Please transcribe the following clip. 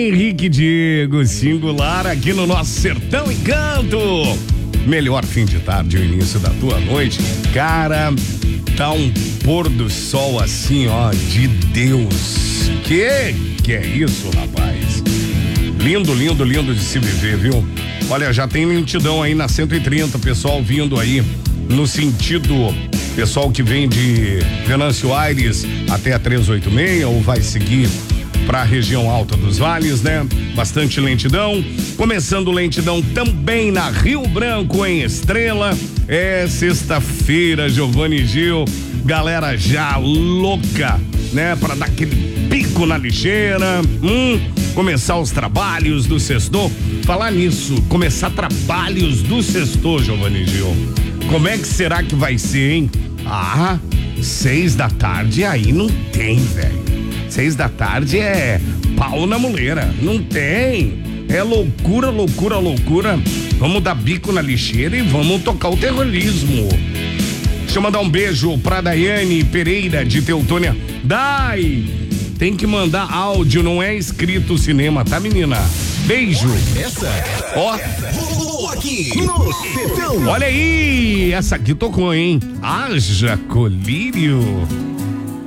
Henrique Diego, singular aqui no nosso Sertão Encanto. Melhor fim de tarde, o início da tua noite. Cara, tá um pôr do sol assim, ó, de Deus. Que é isso, rapaz? Lindo, lindo, lindo de se viver, viu? Olha, já tem lentidão aí na 130, pessoal vindo aí no sentido, pessoal que vem de Venâncio Aires até a 386 ou vai seguir para a região alta dos vales, né? Bastante lentidão. Começando lentidão também na Rio Branco, em Estrela. É sexta-feira, Giovanni Gil. Galera já louca, né? Para dar aquele pico na lixeira. Começar os trabalhos do sexto. Falar nisso, começar trabalhos do sexto, Giovanni Gil. Como é que será que vai ser, hein? 6 da tarde aí não tem, velho. 6 da tarde é pau na muleira, não tem, é loucura, loucura, loucura. Vamos dar bico na lixeira e vamos tocar o terrorismo. Deixa eu mandar um beijo pra Daiane Pereira de Teutônia. Dai, tem que mandar áudio, não é escrito cinema, tá, menina? Beijo. Ó, aqui no Sertão. Olha aí, essa aqui tocou, hein? Haja colírio.